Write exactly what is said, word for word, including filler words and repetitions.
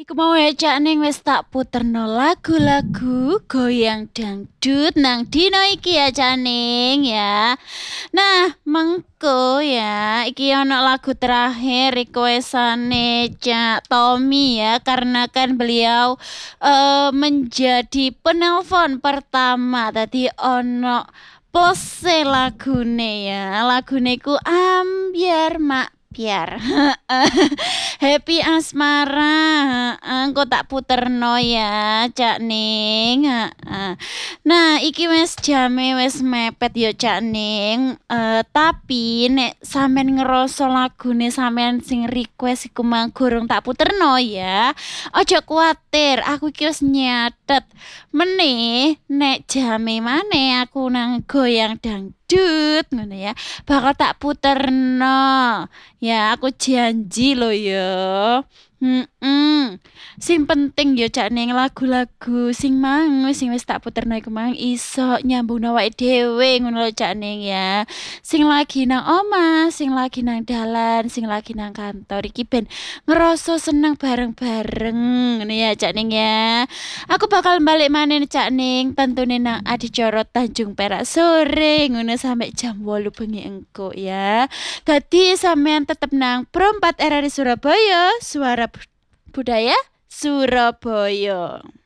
Iku mau ejak ning wis tak puterno lagu-lagu goyang dangdut nang dino iki ya Caning ya. Nah, mengko ya, iki ono lagu terakhir requestane Cak Tommy ya, karena kan beliau eh, menjadi penelpon pertama tadi ono plus lagune ya. Lagune ku ambiar mak biar Happy Asmara, heeh, engko tak puterno ya, Cak Ning. Heeh. Nah, iki wis jame wis mepet ya, Cak Ning. Eh, tapi nek sampean ngerasa lagune sampean sing request iku mang gorong tak puterno ya. Aja kuwatir, aku iki wis nyatet. Meneh nek jame maneh aku nang goyang dangdut ngono ya. Bakal tak puterno. Ya, aku janji loh ya. Mm-mm. Sing penting ya Cak Ning lagu-lagu sing mang sing wis tak puterno iku mang iso nyambung awake dhewe ngono lho Cak Ning ya. Sing lagi nang omah, sing lagi nang dalan, sing lagi nang kantor iki ben ngerasa seneng bareng-bareng ngono ya Cak Ning ya. Aku bakal balik maneh Cak Ning tentune nang adicara Tanjung Perak sore ngono sampai jam wolu bengi engko ya. Dadi sampean tetep nang Pro empat R R I Surabaya, suara budaya Surabaya.